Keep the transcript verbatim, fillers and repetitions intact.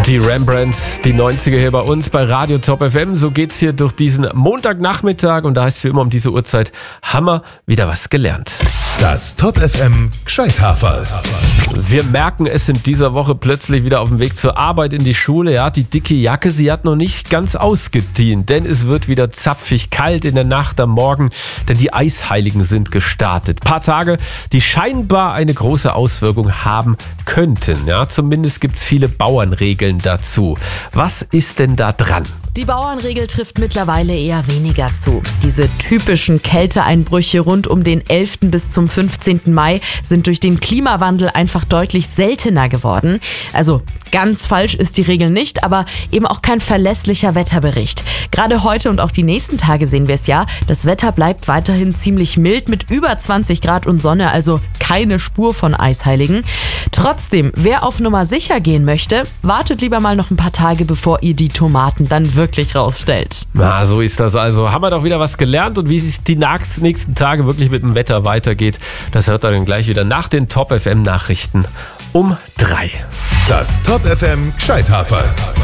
Die Rembrandts, die neunziger hier bei uns bei Radio Top F M. So geht's hier durch diesen Montagnachmittag und da heißt es wie immer um diese Uhrzeit, haben wir wieder was gelernt. Das Top F M Gscheithaferl. Wir merken es in dieser Woche plötzlich wieder auf dem Weg zur Arbeit in die Schule. Ja, die dicke Jacke, sie hat noch nicht ganz ausgedient, denn es wird wieder zapfig kalt in der Nacht am Morgen, denn die Eisheiligen sind gestartet. Paar Tage, die scheinbar eine große Auswirkung haben könnten. Ja, zumindest gibt's viele Bauernregeln dazu. Was ist denn da dran? Die Bauernregel trifft mittlerweile eher weniger zu. Diese typischen Kälteeinbrüche rund um den elften bis zum fünfzehnten Mai sind durch den Klimawandel einfach deutlich seltener geworden. Also ganz falsch ist die Regel nicht, aber eben auch kein verlässlicher Wetterbericht. Gerade heute und auch die nächsten Tage sehen wir es ja. Das Wetter bleibt weiterhin ziemlich mild mit über zwanzig Grad und Sonne, also keine Spur von Eisheiligen. Trotzdem, wer auf Nummer sicher gehen möchte, wartet lieber mal noch ein paar Tage, bevor ihr die Tomaten dann wirklich rausstellt. Na, so ist das also. Haben wir doch wieder was gelernt und wie es die nächsten Tage wirklich mit dem Wetter weitergeht, das hört ihr dann gleich wieder nach den Top F M Nachrichten um drei. Das Top F M Gscheithaferl.